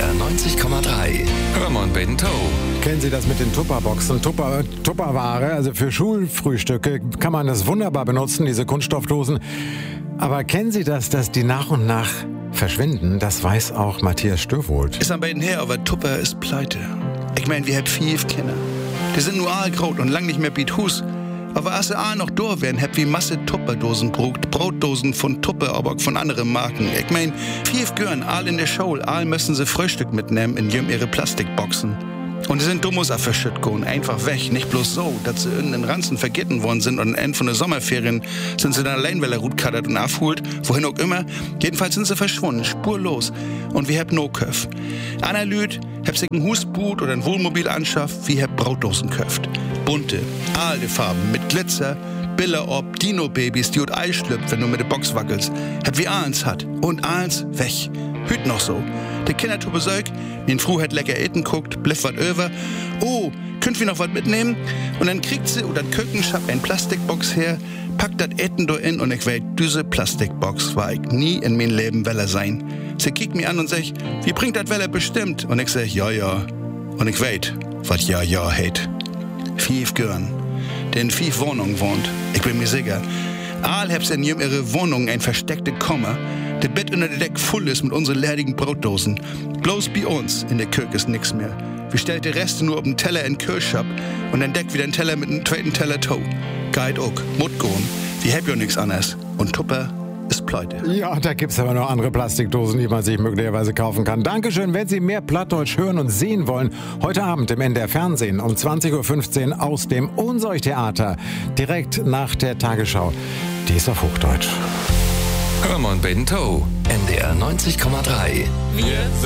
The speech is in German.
NDR 90,3. Hörmann Bento. Kennen Sie das mit den Tupperboxen? Tupperware, also für Schulfrühstücke kann man das wunderbar benutzen, diese Kunststoffdosen. Aber kennen Sie das, dass die nach und nach verschwinden? Das weiß auch Matthias Störwold. Ist am beiden her, aber Tupper ist pleite. Ich mein, wir haben 5 Kinder. Die sind nur aalgroß und lang nicht mehr biet Hus. Aber als sie noch da wären, hab wie Masse Tupperdosen brugt, Brotdosen von Tupper, aber von anderen Marken. Ich mein, 5 Gören, all in der Schule, all müssen sie Frühstück mitnehmen in ihre Plastikboxen. Und sie sind dummus auf verschütt gehen, einfach weg. Nicht bloß so, dass sie in den Ranzen vergessen worden sind und am Ende von der Sommerferien sind sie dann allein, weil er gut kattert und abholt, wohin auch immer. Jedenfalls sind sie verschwunden, spurlos. Und wir hab no Köf. Anna Lüd, hab sich ein Husboot oder ein Wohnmobil anschafft, wie hab Brotdosen köft. Bunte, alte Farben mit Glitzer, Biller ob, Dino-Babys, die ut Ei schlüpft, wenn du mit der Box wackelst. Hab wie eins hat. Und eins weg. Hüt noch so. Der Kinder tu Besuch, den Fru hat lecker Eten guckt, bliff wat over. Oh, könnt wir noch wat mitnehmen? Und dann kriegt sie oder Kökenschab ein Plastikbox her, packt dat Eten do in und ich weet, diese Plastikbox war ich nie in mein Leben Weller sein. Sie kickt mich an und sagt, wie bringt dat Weller bestimmt? Und ich sag, ja, ja. Und ich weet, wat ja, ja heit. 5 Gören, der in 5 Wohnungen wohnt. Ich bin mir sicher. All hab's in ihre Wohnung ein versteckte Komma. Der Bett unter der Deck voll ist mit unseren leerigen Brotdosen. Bloß bei uns in der Kirche ist nix mehr. Wir stellt die Reste nur auf den Teller in den Kirchschab und dann deckt wieder ein Teller mit einem zweiten Teller Tau. Geht auch, Mutgohn. Wir haben ja nix anderes. Und Tupper ist pleite. Ja, da gibt's aber noch andere Plastikdosen, die man sich möglicherweise kaufen kann. Dankeschön, wenn Sie mehr Plattdeutsch hören und sehen wollen. Heute Abend im NDR Fernsehen um 20.15 Uhr aus dem Unseuchtheater. Direkt nach der Tagesschau. Die ist auf Hochdeutsch. Hörmann Bento. NDR 90,3.